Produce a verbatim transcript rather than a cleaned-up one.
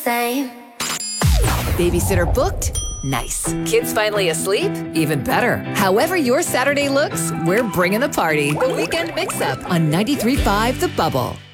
Same. Babysitter booked? Nice. Kids finally asleep? Even better. However your Saturday looks, we're bringing the party. The Weekend Mix-Up on ninety-three point five The Bubble.